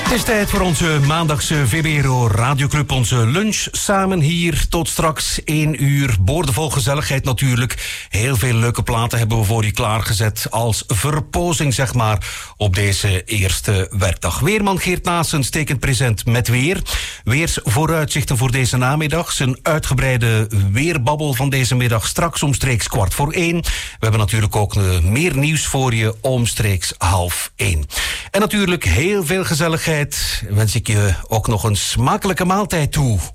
Het is tijd voor onze maandagse VBRO Radioclub, onze lunch. Samen hier tot straks 1 uur. Boordevol gezelligheid natuurlijk. Heel veel leuke platen hebben we voor je klaargezet als verpozing, zeg maar, op deze eerste werkdag. Weerman Geert Naassen stekend present met weer. Weersvooruitzichten voor deze namiddag. Zijn uitgebreide weerbabbel van deze middag straks omstreeks 1:15. We hebben natuurlijk ook meer nieuws voor je omstreeks 12:30. En natuurlijk heel veel gezelligheid. Wens ik je ook nog een smakelijke maaltijd toe.